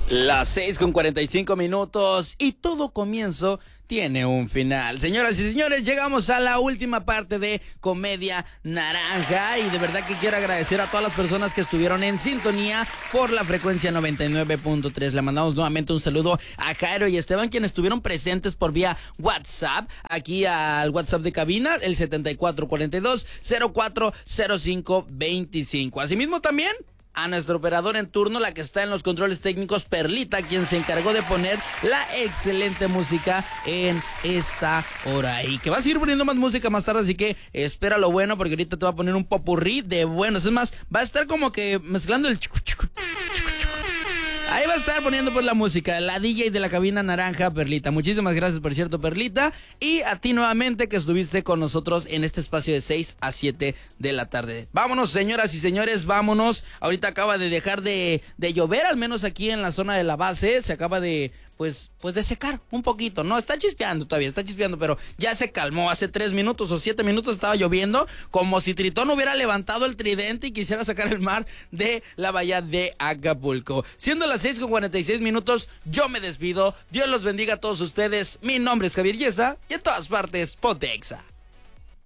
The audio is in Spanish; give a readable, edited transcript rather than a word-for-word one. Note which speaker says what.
Speaker 1: Las 6:45 y todo comienzo tiene un final. Señoras y señores, llegamos a la última parte de Comedia Naranja y de verdad que quiero agradecer a todas las personas que estuvieron en sintonía por la frecuencia 99.3. Le mandamos nuevamente un saludo a Jairo y Esteban, quienes estuvieron presentes por vía WhatsApp, aquí al WhatsApp de cabina, el 7442-040525. Asimismo también a nuestro operador en turno, la que está en los controles técnicos, Perlita, quien se encargó de poner la excelente música en esta hora. Y que va a seguir poniendo más música más tarde, así que espera lo bueno, porque ahorita te va a poner un popurrí de buenos. Es más, va a estar como que mezclando el chucu, chucu, chucu, chucu. Ahí va a estar poniendo pues la música, la DJ de la cabina naranja, Perlita. Muchísimas gracias, por cierto, Perlita. Y a ti nuevamente que estuviste con nosotros en este espacio de 6 a 7 de la tarde. Vámonos, señoras y señores, vámonos. Ahorita acaba de dejar de llover, al menos aquí en la zona de la base. Se acaba de pues de secar un poquito, ¿no? Está chispeando todavía, pero ya se calmó. Hace 3 minutos o 7 minutos estaba lloviendo, como si Tritón hubiera levantado el tridente y quisiera sacar el mar de la bahía de Acapulco. Siendo las 6:46, yo me despido. Dios los bendiga a todos ustedes. Mi nombre es Javier Yesa y en todas partes, Ponte Exa.